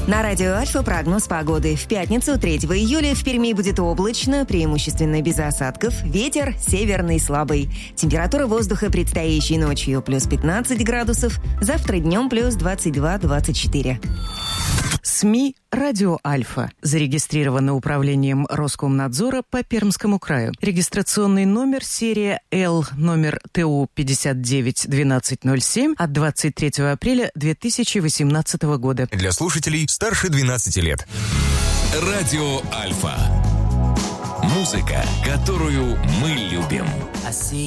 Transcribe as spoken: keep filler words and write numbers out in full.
На радио Альфа прогноз погоды. В пятницу, третьего июля, в Перми будет облачно, преимущественно без осадков. Ветер северный слабый. Температура воздуха предстоящей ночью плюс пятнадцать градусов. Завтра днем плюс двадцать два - двадцать четыре. СМИ «Радио Альфа». Зарегистрировано управлением Роскомнадзора по Пермскому краю. Регистрационный номер серия Л, номер ТУ пятьдесят девять двенадцать ноль семь от двадцать третьего апреля две тысячи восемнадцатого года. Для слушателей старше двенадцати лет. Радио Альфа. Музыка, которую мы любим.